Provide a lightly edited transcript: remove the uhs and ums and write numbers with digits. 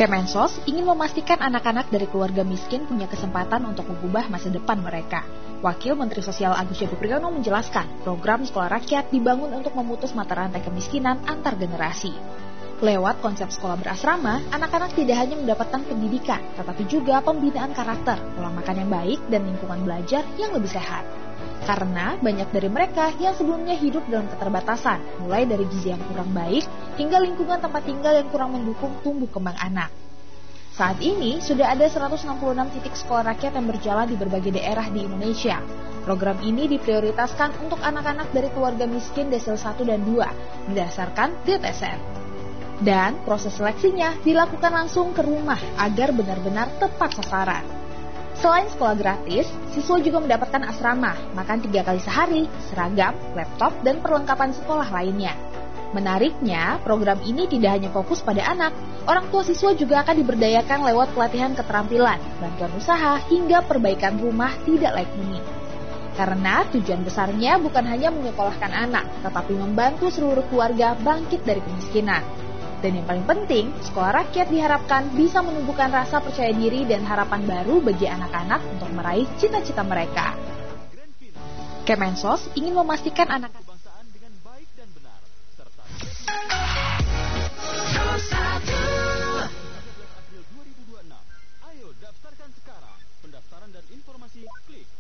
Kemensos ingin memastikan anak-anak dari keluarga miskin punya kesempatan untuk mengubah masa depan mereka. Wakil Menteri Sosial Agus Joko Priyono menjelaskan, program Sekolah Rakyat dibangun untuk memutus mata rantai kemiskinan antar generasi. Lewat konsep sekolah berasrama, anak-anak tidak hanya mendapatkan pendidikan, tetapi juga pembinaan karakter, pola makan yang baik, dan lingkungan belajar yang lebih sehat. Karena banyak dari mereka yang sebelumnya hidup dalam keterbatasan, mulai dari gizi yang kurang baik, hingga lingkungan tempat tinggal yang kurang mendukung tumbuh kembang anak. Saat ini, sudah ada 166 titik sekolah rakyat yang berjalan di berbagai daerah di Indonesia. Program ini diprioritaskan untuk anak-anak dari keluarga miskin desil 1 dan 2, berdasarkan DTSN. Dan proses seleksinya dilakukan langsung ke rumah agar benar-benar tepat sasaran. Selain sekolah gratis, siswa juga mendapatkan asrama, makan 3 kali sehari, seragam, laptop, dan perlengkapan sekolah lainnya. Menariknya, program ini tidak hanya fokus pada anak, orang tua siswa juga akan diberdayakan lewat pelatihan keterampilan, bantuan usaha, hingga perbaikan rumah tidak layak huni. Karena tujuan besarnya bukan hanya menyekolahkan anak, tetapi membantu seluruh keluarga bangkit dari kemiskinan. Dan yang paling penting, sekolah rakyat diharapkan bisa menumbuhkan rasa percaya diri dan harapan baru bagi anak-anak untuk meraih cita-cita mereka. Kemensos ingin memastikan anak-anak